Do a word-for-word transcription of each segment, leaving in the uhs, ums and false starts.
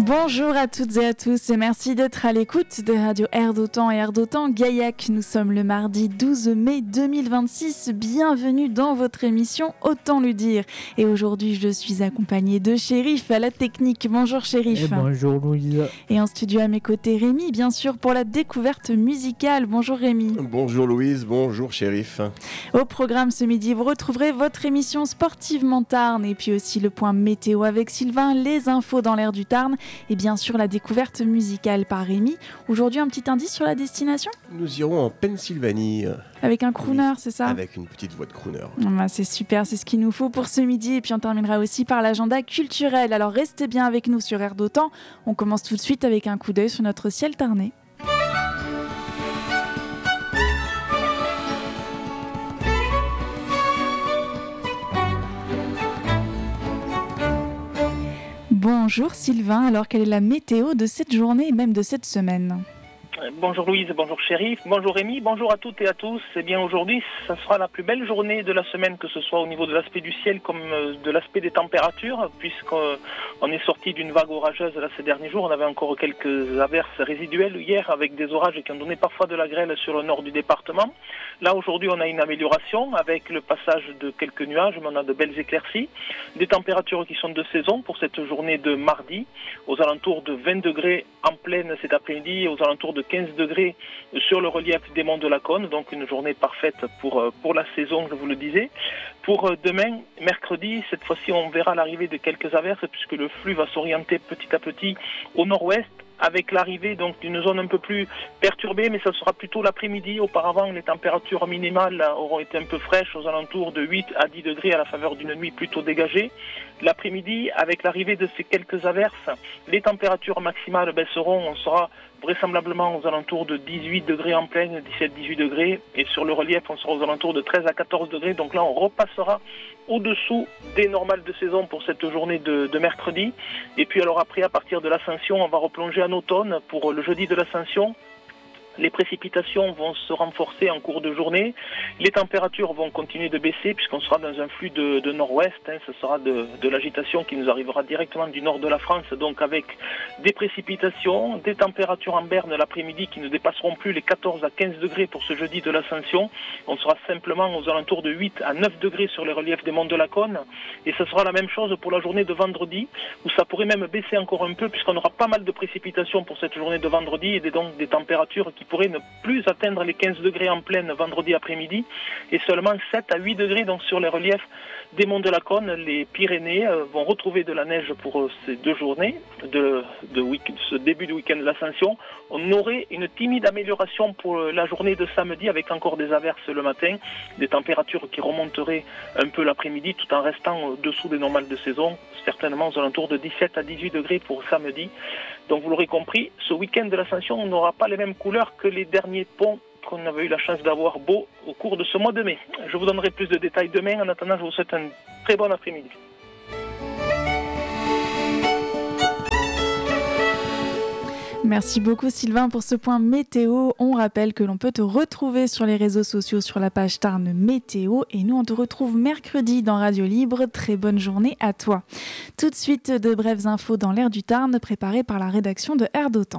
Bonjour à toutes et à tous et merci d'être à l'écoute de Radio Air d'Otan et Air d'Otan Gaillac. Nous sommes le mardi douze mai deux mille vingt-six. Bienvenue dans votre émission Autant le dire. Et aujourd'hui, je suis accompagnée de Chérif à la technique. Bonjour Chérif. Et bonjour Louise. Et en studio à mes côtés, Rémi, bien sûr, pour la découverte musicale. Bonjour Rémi. Bonjour Louise, bonjour Chérif. Au programme ce midi, vous retrouverez votre émission Sportivement Tarn et puis aussi le point météo avec Sylvain, les infos dans l'air du Tarn. Et bien sûr, la découverte musicale par Rémi. Aujourd'hui, un petit indice sur la destination ? Nous irons en Pennsylvanie. Avec un crooner, c'est ça ? Avec une petite voix de crooner. Bah, c'est super, c'est ce qu'il nous faut pour ce midi. Et puis on terminera aussi par l'agenda culturel. Alors restez bien avec nous sur Air d'Otan. On commence tout de suite avec un coup d'œil sur notre ciel tarnais. Bonjour Sylvain, alors quelle est la météo de cette journée et même de cette semaine ? Bonjour Louise, bonjour Chérif, bonjour Rémi, bonjour à toutes et à tous. Eh bien aujourd'hui, ça sera la plus belle journée de la semaine, que ce soit au niveau de l'aspect du ciel comme de l'aspect des températures, puisqu'on est sorti d'une vague orageuse là, ces derniers jours. On avait encore quelques averses résiduelles hier avec des orages qui ont donné parfois de la grêle sur le nord du département. Là aujourd'hui, on a une amélioration avec le passage de quelques nuages, mais on a de belles éclaircies. Des températures qui sont de saison pour cette journée de mardi, aux alentours de vingt degrés en pleine cet après-midi et aux alentours de quinze degrés sur le relief des monts de la Cône, donc une journée parfaite pour, pour la saison, je vous le disais. Pour demain, mercredi, cette fois-ci, on verra l'arrivée de quelques averses puisque le flux va s'orienter petit à petit au nord-ouest, avec l'arrivée donc d'une zone un peu plus perturbée, mais ça sera plutôt l'après-midi. Auparavant, les températures minimales auront été un peu fraîches, aux alentours de huit à dix degrés à la faveur d'une nuit plutôt dégagée. L'après-midi, avec l'arrivée de ces quelques averses, les températures maximales baisseront, on sera vraisemblablement aux alentours de dix-huit degrés en pleine, dix-sept à dix-huit degrés, et sur le relief, on sera aux alentours de treize à quatorze degrés. Donc là, on repassera au-dessous des normales de saison pour cette journée de, de mercredi. Et puis alors après, à partir de l'Ascension, on va replonger en automne pour le jeudi de l'Ascension. Les précipitations vont se renforcer en cours de journée. Les températures vont continuer de baisser puisqu'on sera dans un flux de, de nord-ouest. Hein. Ce sera de, de l'agitation qui nous arrivera directement du nord de la France. Donc avec des précipitations, des températures en berne l'après-midi qui ne dépasseront plus les quatorze à quinze degrés pour ce jeudi de l'Ascension. On sera simplement aux alentours de huit à neuf degrés sur les reliefs des monts de la Cône. Et ce sera la même chose pour la journée de vendredi où ça pourrait même baisser encore un peu puisqu'on aura pas mal de précipitations pour cette journée de vendredi et des, donc des températures qui pourrait ne plus atteindre les quinze degrés en pleine vendredi après-midi et seulement sept à huit degrés donc sur les reliefs des monts de la Cône. Les Pyrénées euh, vont retrouver de la neige pour euh, ces deux journées de, de week- ce début du week-end de l'Ascension. On aurait une timide amélioration pour euh, la journée de samedi avec encore des averses le matin, des températures qui remonteraient un peu l'après-midi tout en restant au-dessous des normales de saison, certainement aux alentours de dix-sept à dix-huit degrés pour samedi. Donc vous l'aurez compris, ce week-end de l'Ascension, on n'aura pas les mêmes couleurs que les derniers ponts qu'on avait eu la chance d'avoir beau au cours de ce mois de mai. Je vous donnerai plus de détails demain. En attendant, je vous souhaite un très bon après-midi. Merci beaucoup Sylvain pour ce point météo. On rappelle que l'on peut te retrouver sur les réseaux sociaux sur la page Tarn Météo et nous on te retrouve mercredi dans Radio Libre. Très bonne journée à toi. Tout de suite de brèves infos dans l'air du Tarn préparées par la rédaction de Air d'Otan.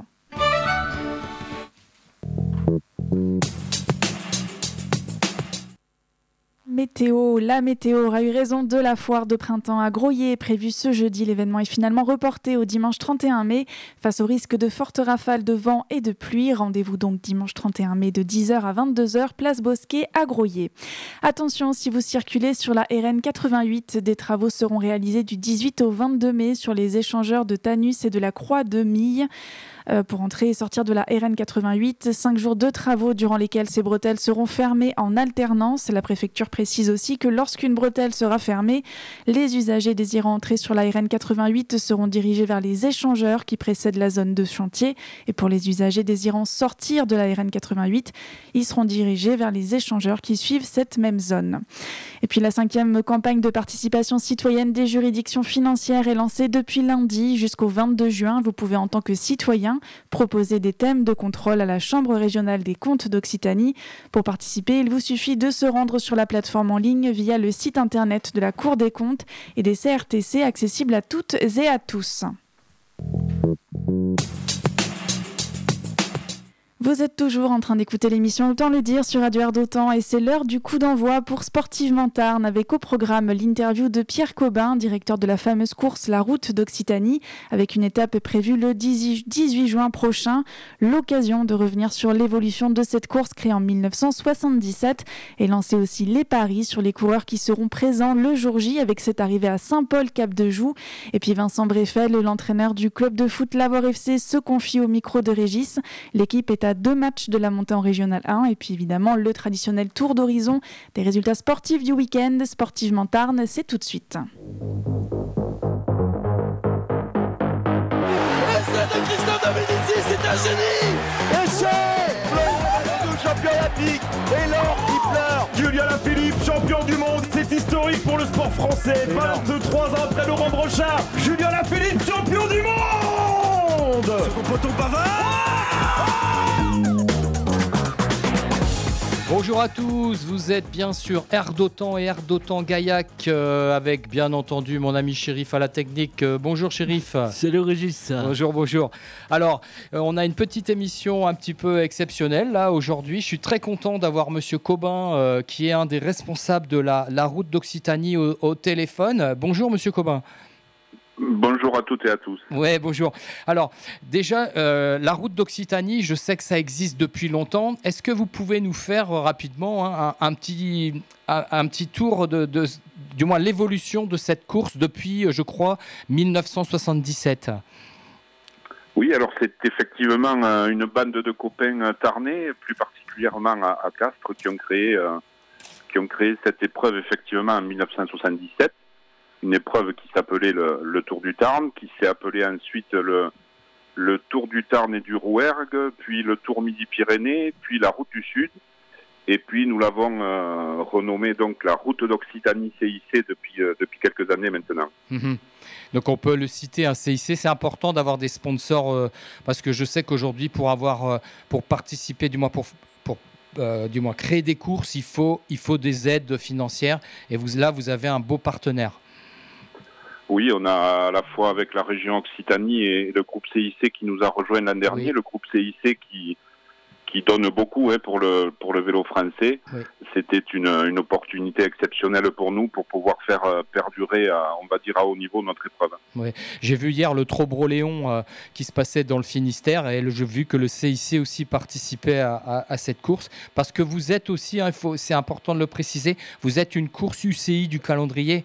Météo, la météo aura eu raison de la foire de printemps à Groyer, prévue ce jeudi. L'événement est finalement reporté au dimanche trente et un mai. Face au risque de fortes rafales de vent et de pluie, rendez-vous donc dimanche trente et un mai de dix heures à vingt-deux heures, place Bosquet à Groyer. Attention, si vous circulez sur la R N quatre-vingt-huit, des travaux seront réalisés du dix-huit au vingt-deux mai sur les échangeurs de Tanus et de la Croix de Mille. Euh, pour entrer et sortir de la R N quatre-vingt-huit, cinq jours de travaux durant lesquels ces bretelles seront fermées en alternance. La préfecture précise aussi que lorsqu'une bretelle sera fermée, les usagers désirant entrer sur la R N quatre-vingt-huit seront dirigés vers les échangeurs qui précèdent la zone de chantier. Et pour les usagers désirant sortir de la R N quatre-vingt-huit, ils seront dirigés vers les échangeurs qui suivent cette même zone. Et puis la cinquième campagne de participation citoyenne des juridictions financières est lancée depuis lundi jusqu'au vingt-deux juin. Vous pouvez en tant que citoyen proposer des thèmes de contrôle à la Chambre régionale des comptes d'Occitanie. Pour participer, il vous suffit de se rendre sur la plateforme en ligne via le site internet de la Cour des comptes et des C R T C accessible à toutes et à tous. Vous êtes toujours en train d'écouter l'émission Autant le dire sur Radio Ardautan et c'est l'heure du coup d'envoi pour Sportivement Tarn avec au programme l'interview de Pierre Cobin, directeur de la fameuse course La Route d'Occitanie, avec une étape prévue le dix-huit juin prochain. L'occasion de revenir sur l'évolution de cette course créée en dix-neuf cent soixante-dix-sept et lancer aussi les paris sur les coureurs qui seront présents le jour J avec cette arrivée à Saint-Paul-Cap-de-Joux. Et puis Vincent Breffel, l'entraîneur du club de foot Lavore F C, se confie au micro de Régis. L'équipe est à deux matchs de la montée en Régional un et puis évidemment le traditionnel tour d'horizon des résultats sportifs du week-end. Sportivement Tarn, c'est tout de suite. L'essai de Christophe Dominici, c'est un génie. Essai, le champion olympique et l'or qui pleure. Julien Lafilippe, champion du monde, c'est historique pour le sport français. vingt-trois ans après Laurent Brochard, Julien Lafilippe, champion du monde. Second poteau Bavard. Bonjour à tous, vous êtes bien sûr Ardautan et Ardautan Gaillac euh, avec bien entendu mon ami Chérif à la technique. Euh, bonjour Chérif. Salut Régis. Bonjour, bonjour. Alors, euh, on a une petite émission un petit peu exceptionnelle là aujourd'hui. Je suis très content d'avoir Monsieur Cobin euh, qui est un des responsables de la, la route d'Occitanie au, au téléphone. Bonjour Monsieur Cobin. Bonjour à toutes et à tous. Ouais, bonjour. Alors, déjà, euh, la route d'Occitanie, je sais que ça existe depuis longtemps. Est-ce que vous pouvez nous faire euh, rapidement hein, un, un, petit, un, un petit tour de, de, du moins l'évolution de cette course depuis, je crois, dix-neuf cent soixante-dix-sept? Oui, alors c'est effectivement euh, une bande de copains euh, tarnais, plus particulièrement à, à Castres, qui ont créé, euh, qui ont créé cette épreuve effectivement en dix-neuf cent soixante-dix-sept. Une épreuve qui s'appelait le, le Tour du Tarn, qui s'est appelé ensuite le, le Tour du Tarn et du Rouergue, puis le Tour Midi-Pyrénées, puis la Route du Sud. Et puis nous l'avons euh, renommé donc la Route d'Occitanie C I C depuis, euh, depuis quelques années maintenant. Mmh. Donc on peut le citer, un C I C, c'est important d'avoir des sponsors, euh, parce que je sais qu'aujourd'hui pour, avoir, euh, pour participer, du moins pour... pour euh, du moins créer des courses, il faut, il faut des aides financières. Et vous, là, vous avez un beau partenaire. Oui, on a à la fois avec la région Occitanie et le groupe C I C qui nous a rejoint l'an dernier, oui. Le groupe C I C qui qui donne beaucoup hein, pour le pour le vélo français. Oui. C'était une une opportunité exceptionnelle pour nous pour pouvoir faire euh, perdurer, à, on va dire à haut niveau notre épreuve. Oui. J'ai vu hier le Trobreléon euh, qui se passait dans le Finistère et j'ai vu que le C I C aussi participait à, à, à cette course parce que vous êtes aussi, hein, il faut, c'est important de le préciser, vous êtes une course U C I du calendrier.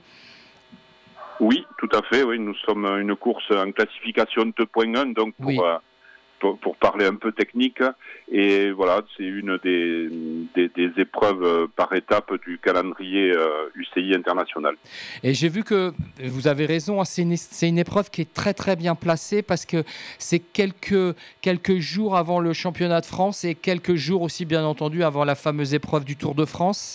Oui, tout à fait. Oui, nous sommes une course en classification deux point un, donc pour, oui. euh, pour, pour parler un peu technique. Et voilà, c'est une des, des, des épreuves par étape du calendrier euh, U C I international. Et j'ai vu que vous avez raison, hein, c'est, une, c'est une épreuve qui est très très bien placée parce que c'est quelques, quelques jours avant le championnat de France et quelques jours aussi bien entendu avant la fameuse épreuve du Tour de France.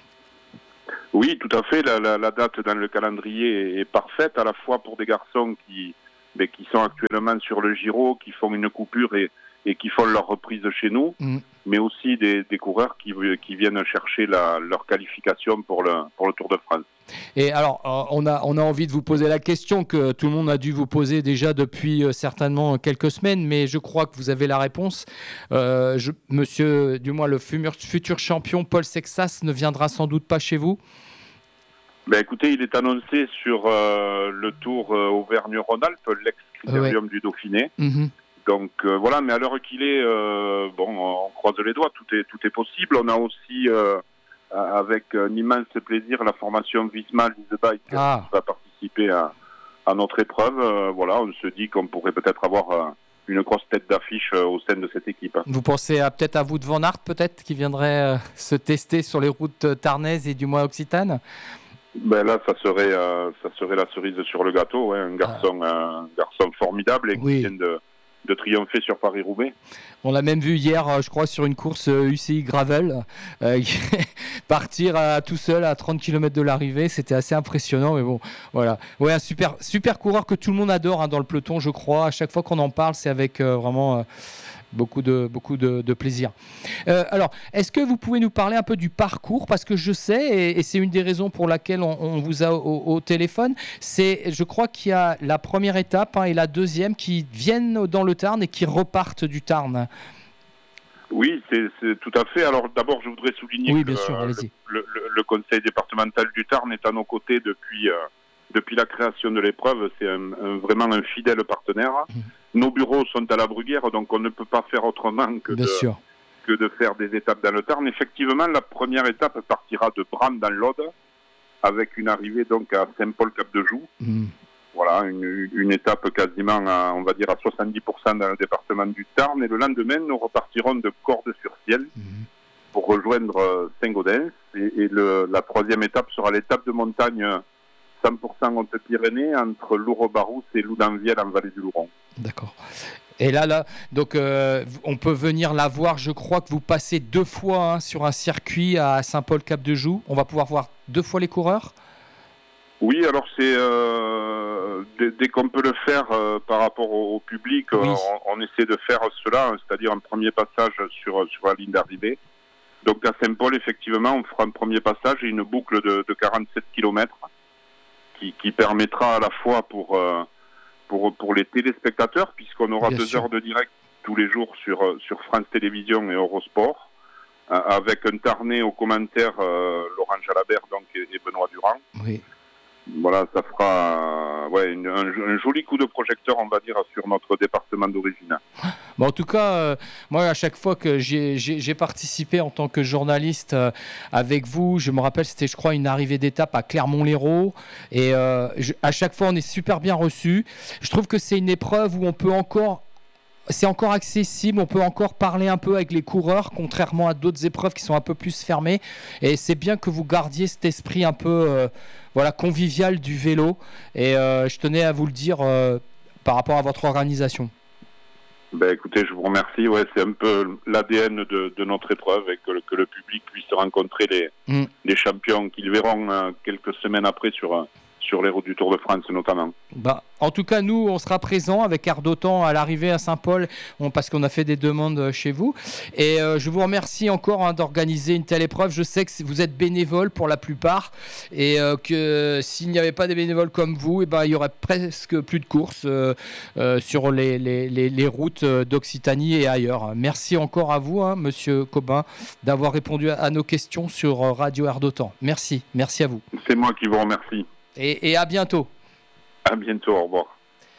Oui, tout à fait. La, la, la date dans le calendrier est, est parfaite, à la fois pour des garçons qui, mais qui sont actuellement sur le Giro, qui font une coupure et, et qui font leur reprise chez nous, mmh. mais aussi des, des coureurs qui, qui viennent chercher la, leur qualification pour le, pour le Tour de France. Et alors, on a, on a envie de vous poser la question que tout le monde a dû vous poser déjà depuis euh, certainement quelques semaines, mais je crois que vous avez la réponse. Euh, je, monsieur, du moins le futur champion Paul Sexas ne viendra sans doute pas chez vous? Ben écoutez, il est annoncé sur euh, le Tour euh, Auvergne-Rhône-Alpes, l'ex-critérium ouais. du Dauphiné. Mmh. Donc euh, voilà, mais à l'heure qu'il est, euh, bon, on croise les doigts, tout est, tout est possible. On a aussi, euh, avec un immense plaisir, la formation Visma Leasebike ah. qui va participer à, à notre épreuve. Euh, voilà, on se dit qu'on pourrait peut-être avoir euh, une grosse tête d'affiche euh, au sein de cette équipe. Vous pensez à, peut-être à Wout van Aert, peut-être, qui viendrait euh, se tester sur les routes tarnaises et du moins occitanes? Ben là, ça serait, euh, ça serait la cerise sur le gâteau, ouais, un garçon, ah. un garçon formidable et oui. qui vient de, de triompher sur Paris-Roubaix. On l'a même vu hier, je crois, sur une course U C I Gravel, euh, partir à, tout seul à trente kilomètres de l'arrivée, c'était assez impressionnant, mais bon, voilà. Ouais, un super, super coureur que tout le monde adore hein, dans le peloton, je crois. À chaque fois qu'on en parle, c'est avec euh, vraiment... Euh, Beaucoup de, beaucoup de, de plaisir. Euh, alors, est-ce que vous pouvez nous parler un peu du parcours? Parce que je sais, et, et c'est une des raisons pour laquelle on, on vous a au, au téléphone, c'est, je crois qu'il y a la première étape hein, et la deuxième qui viennent dans le Tarn et qui repartent du Tarn. Oui, c'est, c'est tout à fait. Alors d'abord, je voudrais souligner oui, que bien sûr, euh, allez-y. Le, le, le conseil départemental du Tarn est à nos côtés depuis, euh, depuis la création de l'épreuve. C'est un, un, vraiment un fidèle partenaire. Mmh. Nos bureaux sont à la Bruguière, donc on ne peut pas faire autrement que, de, que de faire des étapes dans le Tarn. Effectivement, la première étape partira de Bram dans l'Aude, avec une arrivée donc à Saint-Paul-Cap-de-Joux. Mmh. Voilà, une, une étape quasiment, à, on va dire, à soixante-dix pour cent dans le département du Tarn. Et le lendemain, nous repartirons de Cordes-sur-Ciel mmh. pour rejoindre Saint-Gaudens. Et, et le, la troisième étape sera l'étape de montagne cent pour cent Haute-Pyrénées entre Lourdes-Barousse et Loudanvielle en vallée du Louron. D'accord. Et là, là donc, euh, on peut venir la voir. Je crois que vous passez deux fois hein, sur un circuit à Saint-Paul-Cap-de-Joux. On va pouvoir voir deux fois les coureurs. Oui, alors c'est euh, dès, dès qu'on peut le faire euh, par rapport au, au public, oui. euh, on, on essaie de faire cela, hein, c'est-à-dire un premier passage sur, sur la ligne d'arrivée. Donc à Saint-Paul, effectivement, on fera un premier passage et une boucle de, de quarante-sept kilomètres qui, qui permettra à la fois pour, euh, pour, pour les téléspectateurs, puisqu'on aura Bien deux sûr. heures de direct tous les jours sur, sur France Télévisions et Eurosport, euh, avec un Tarnais aux commentaires, euh, Laurent Jalabert donc, et, et Benoît Durand. Oui. Voilà, ça fera ouais, une, un, un joli coup de projecteur, on va dire, sur notre département d'origine. Bon, en tout cas, euh, moi, à chaque fois que j'ai, j'ai, j'ai participé en tant que journaliste euh, avec vous, je me rappelle, c'était, je crois, une arrivée d'étape à Clermont-Lérault. Et euh, je, à chaque fois, on est super bien reçus. Je trouve que c'est une épreuve où on peut encore... C'est encore accessible, on peut encore parler un peu avec les coureurs, contrairement à d'autres épreuves qui sont un peu plus fermées. Et c'est bien que vous gardiez cet esprit un peu euh, voilà, convivial du vélo. Et euh, je tenais à vous le dire euh, par rapport à votre organisation. Ben écoutez, je vous remercie. Ouais, c'est un peu l'A D N de, de notre épreuve et que, que le public puisse rencontrer les, mm. les champions qu'ils verront euh, quelques semaines après sur... Euh, sur les routes du Tour de France notamment. Bah, en tout cas, nous, on sera présents avec Ardotan à l'arrivée à Saint-Paul, on, parce qu'on a fait des demandes chez vous. Et euh, je vous remercie encore hein, d'organiser une telle épreuve. Je sais que vous êtes bénévoles pour la plupart et euh, que s'il n'y avait pas des bénévoles comme vous, eh ben, il y aurait presque plus de courses euh, euh, sur les, les, les, les routes d'Occitanie et ailleurs. Merci encore à vous, hein, Monsieur Cobin, d'avoir répondu à, à nos questions sur Radio Ardotan. Merci, merci à vous. C'est moi qui vous remercie. Et, et à bientôt. À bientôt, au revoir.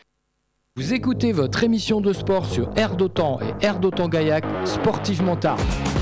Vous écoutez votre émission de sport sur Air d'Otan et Air d'Otan Gaillac, sportivement tard.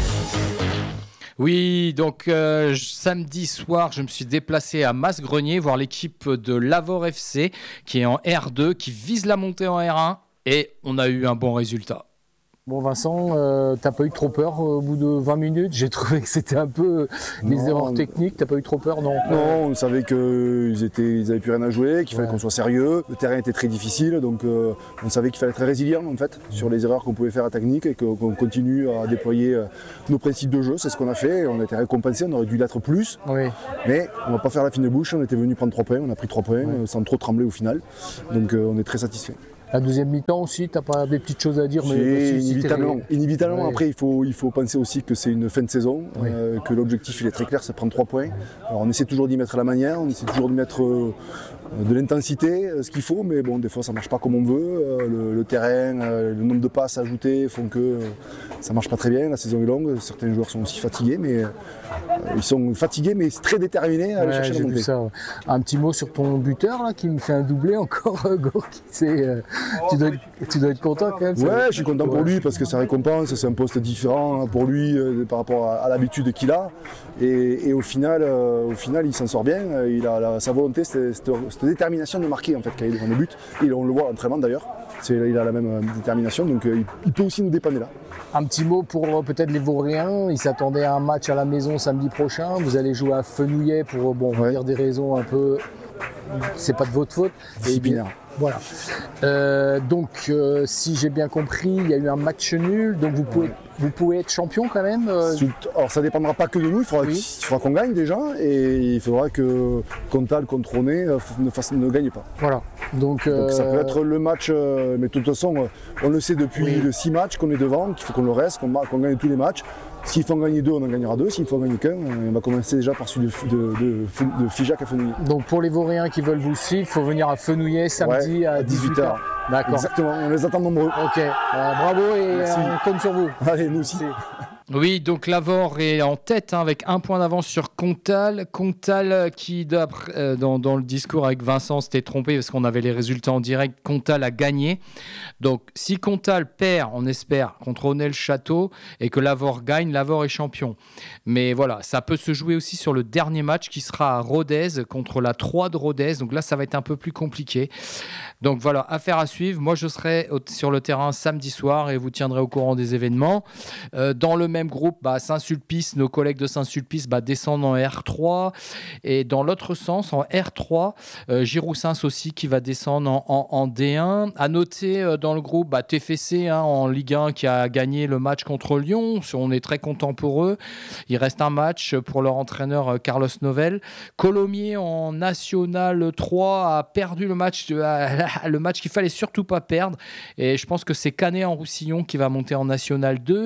Oui, donc euh, samedi soir, je me suis déplacé à Masgrenier voir l'équipe de Lavore F C qui est en R deux, qui vise la montée en R un et on a eu un bon résultat. Bon Vincent, euh, t'as pas eu trop peur euh, au bout de vingt minutes? J'ai trouvé que c'était un peu les non, erreurs techniques, t'as pas eu trop peur? Non, non, on savait qu'ils étaient, ils avaient plus rien à jouer, qu'il fallait ouais. qu'on soit sérieux, le terrain était très difficile, donc euh, on savait qu'il fallait être résilient en fait sur les erreurs qu'on pouvait faire à technique et qu'on continue à déployer euh, nos principes de jeu, c'est ce qu'on a fait, on a été récompensé, on aurait dû l'être plus, oui. mais on va pas faire la fine bouche, on était venu prendre trois points, on a pris trois points oui. sans trop trembler au final, donc euh, on est très satisfait. La deuxième mi-temps aussi, tu n'as pas des petites choses à dire mais aussi, inévitablement. Si inévitablement. Ouais. Après, il faut, il faut penser aussi que c'est une fin de saison, ouais. euh, que l'objectif il est très clair, c'est prendre trois points. Alors, on essaie toujours d'y mettre la manière, on essaie toujours de mettre euh, de l'intensité, euh, ce qu'il faut, mais bon, des fois ça ne marche pas comme on veut. Euh, le, le terrain, euh, le nombre de passes ajoutées font que euh, ça ne marche pas très bien. La saison est longue, certains joueurs sont aussi fatigués, mais euh, ils sont fatigués, mais très déterminés à aller ouais, chercher la montée. Ça, ouais. Un petit mot sur ton buteur là, qui me fait un doublé encore, Gorky. C'est. Euh... Tu dois, être, tu dois être content quand même. Ouais, je suis content pour lui parce que ça récompense, c'est un poste différent pour lui euh, par rapport à, à l'habitude qu'il a. Et, et au, final, euh, au final, il s'en sort bien. Il a la, sa volonté, cette, cette, cette détermination de marquer en fait quand il est devant le but. Et on le voit à l'entraînement d'ailleurs. C'est, il a la même euh, détermination, donc euh, il, il peut aussi nous dépanner là. Un petit mot pour euh, peut-être les Vauréens. Ils s'attendaient à un match à la maison samedi prochain. Vous allez jouer à Fenouillet pour bon, ouais. dire des raisons un peu. C'est pas de votre faute. Disciplinaire. Voilà. Euh, donc, euh, si j'ai bien compris, il y a eu un match nul. Donc, vous pouvez, vous pouvez être champion quand même. Euh... Alors, ça dépendra pas que de nous. Il faudra, oui. il faudra qu'on gagne déjà, et il faudra que Comtal contre Roné ne, fasse, ne gagne pas. Voilà. Donc, euh... donc, ça peut être le match. Euh, mais de toute façon, on le sait depuis oui. les six matchs qu'on est devant, qu'il faut qu'on le reste, qu'on, qu'on gagne tous les matchs. S'il faut en gagner deux, on en gagnera deux. S'il faut en gagner qu'un, on va commencer déjà par celui de, de, de, de Figeac à Fenouillet. Donc pour les Vauréens qui veulent vous suivre, il faut venir à Fenouillet samedi ouais, à dix-huit heures. D'accord. Exactement, on les attend nombreux. Ok, euh, bravo et Merci. on compte sur vous. Allez, nous aussi. Oui, donc Lavore est en tête hein, avec un point d'avance sur Comtal. Comtal qui, d'après, euh, dans, dans le discours avec Vincent, s'était trompé parce qu'on avait les résultats en direct. Comtal a gagné. Donc, si Comtal perd, on espère, contre Honnay-le-Château et que Lavore gagne, Lavore est champion. Mais voilà, ça peut se jouer aussi sur le dernier match qui sera à Rodez contre la trois de Rodez. Donc là, ça va être un peu plus compliqué. Donc voilà, affaire à suivre. Moi, je serai au, sur le terrain samedi soir et vous tiendrez au courant des événements. Euh, dans le même groupe, bah, Saint-Sulpice, nos collègues de Saint-Sulpice bah, descendent en R trois. Et dans l'autre sens, en R trois, euh, Giroussens aussi qui va descendre en, en, en D un. À noter euh, dans le groupe bah, T F C hein, en Ligue un qui a gagné le match contre Lyon. On est très content pour eux. Il reste un match pour leur entraîneur euh, Carlos Novel. Colomiers en National trois a perdu le match, euh, le match qu'il fallait surtout pas perdre. Et je pense que c'est Canet en Roussillon qui va monter en National deux.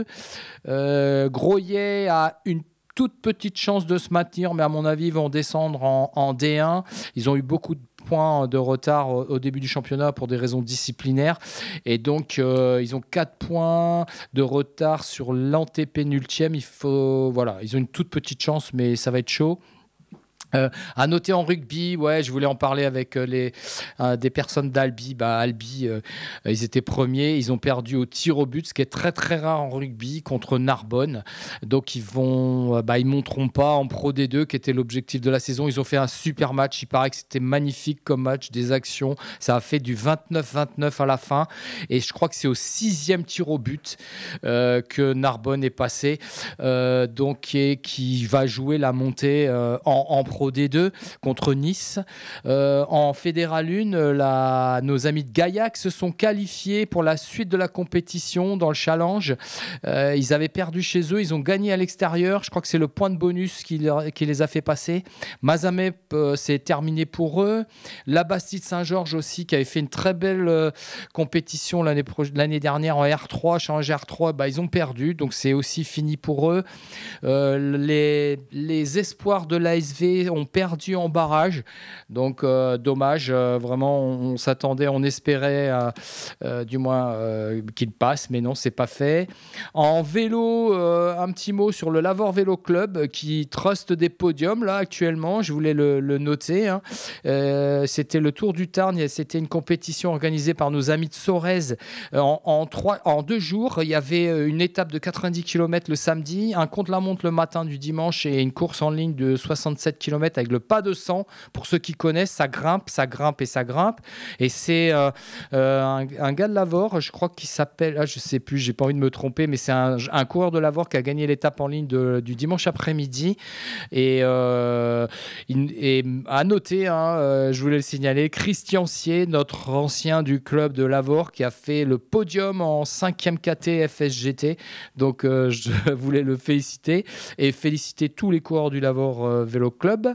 Euh, Groyet a une toute petite chance de se maintenir, mais à mon avis, ils vont descendre en, en D un. Ils ont eu beaucoup de points de retard au, au début du championnat pour des raisons disciplinaires. Et donc, euh, ils ont quatre points de retard sur l'antépénultième. Il faut, voilà, ils ont une toute petite chance, mais ça va être chaud. Euh, à noter en rugby, ouais, je voulais en parler avec euh, les, euh, des personnes d'Albi. Bah, Albi, euh, ils étaient premiers, ils ont perdu au tir au but, ce qui est très très rare en rugby contre Narbonne. Donc ils vont, euh, bah, ils monteront pas en Pro D deux, qui était l'objectif de la saison. Ils ont fait un super match. Il paraît que c'était magnifique comme match, des actions. Ça a fait du vingt-neuf vingt-neuf à la fin, et je crois que c'est au sixième tir au but euh, que Narbonne est passé, euh, donc et qui va jouer la montée euh, en, en Pro D deux contre Nice. Euh, en Fédéral un, la, nos amis de Gaillac se sont qualifiés pour la suite de la compétition dans le challenge. Euh, ils avaient perdu chez eux, ils ont gagné à l'extérieur. Je crois que c'est le point de bonus qui, leur, qui les a fait passer. Mazamep, euh, c'est terminé pour eux. La Bastide Saint-Georges aussi, qui avait fait une très belle euh, compétition l'année, pro- l'année dernière en R trois, challenge R trois, bah, ils ont perdu, donc c'est aussi fini pour eux. Euh, les, les espoirs de l'A S V ont perdu en barrage, donc euh, dommage, euh, vraiment on, on s'attendait, on espérait euh, euh, du moins euh, qu'il passe, mais non, c'est pas fait. En vélo, euh, un petit mot sur le Lavore Vélo Club qui truste des podiums là actuellement, je voulais le, le noter, hein. Euh, c'était le Tour du Tarn, c'était une compétition organisée par nos amis de Sorèze en, en, trois, en deux jours. Il y avait une étape de quatre-vingt-dix kilomètres le samedi, un contre-la-montre le matin du dimanche et une course en ligne de soixante-sept kilomètres avec le pas de sang. Pour ceux qui connaissent, ça grimpe, ça grimpe et ça grimpe. Et c'est euh, euh, un, un gars de Lavore, je crois qu'il s'appelle, ah, je sais plus, j'ai pas envie de me tromper, mais c'est un, un coureur de Lavore qui a gagné l'étape en ligne de, du dimanche après-midi. Et, euh, et à noter, hein, euh, je voulais le signaler, Christian Sier, notre ancien du club de Lavore, qui a fait le podium en cinquième K T F S G T. Donc euh, je voulais le féliciter et féliciter tous les coureurs du Lavore euh, Vélo Club.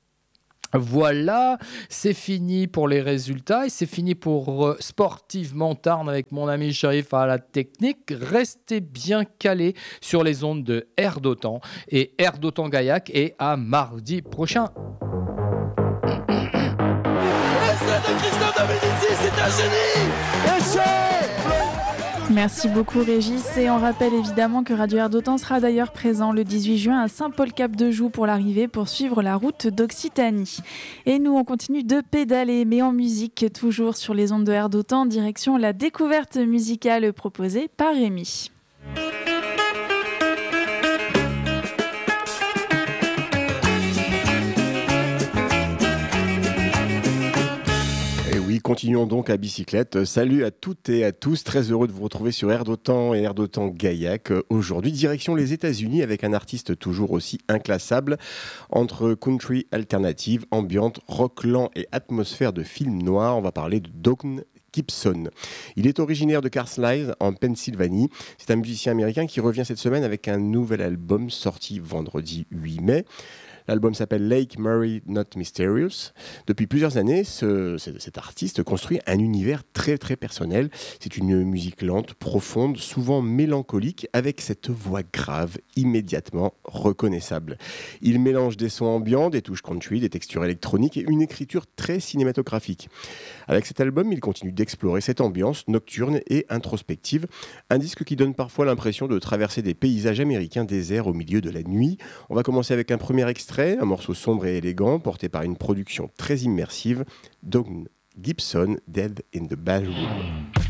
Voilà, c'est fini pour les résultats et c'est fini pour euh, Sportivement Tarn avec mon ami Chérif à la technique. Restez bien calés sur les ondes de Air d'Otan et Air d'Otan Gaillac, et à mardi prochain. C'est un génie. Merci beaucoup Régis, et on rappelle évidemment que Radio Air d'Otan sera d'ailleurs présent le dix-huit juin à Saint-Paul-Cap-de-Joux pour l'arrivée, pour suivre la route d'Occitanie. Et nous on continue de pédaler, mais en musique, toujours sur les ondes de Air d'Otan, direction la découverte musicale proposée par Rémi. Continuons donc à bicyclette. Salut à toutes et à tous, très heureux de vous retrouver sur Air d'Otan et Air d'Otan Gaillac. Aujourd'hui, direction les États-Unis avec un artiste toujours aussi inclassable, entre country alternative, ambiante, rock lent et atmosphère de film noir. On va parler de Dawn Gibson. Il est originaire de Carlisle, en Pennsylvanie. C'est un musicien américain qui revient cette semaine avec un nouvel album sorti vendredi huit mai. L'album s'appelle Lake Murray Not Mysterious. Depuis plusieurs années, ce, cet artiste construit un univers très très personnel. C'est une musique lente, profonde, souvent mélancolique, avec cette voix grave, immédiatement reconnaissable. Il mélange des sons ambiants, des touches country, des textures électroniques et une écriture très cinématographique. Avec cet album, il continue d'explorer cette ambiance nocturne et introspective. Un disque qui donne parfois l'impression de traverser des paysages américains déserts au milieu de la nuit. On va commencer avec un premier extrait, un morceau sombre et élégant, porté par une production très immersive, Doug Gibson, Dead in the Ballroom.